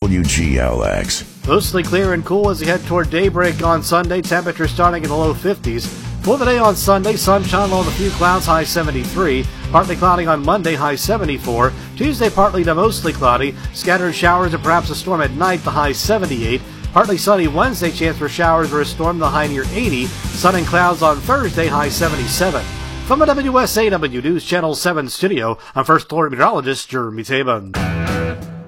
WGLX. Mostly clear and cool as you head toward daybreak on Sunday. Temperature starting in the low 50s. For the day on Sunday, sunshine along with a few clouds, high 73. Partly cloudy on Monday, high 74. Tuesday, partly to mostly cloudy. Scattered showers and perhaps a storm at night, the high 78. Partly sunny Wednesday, chance for showers or a storm, the high near 80. Sun and clouds on Thursday, high 77. From the WSAW News Channel 7 studio, I'm First Floor Meteorologist Jeremy Taban.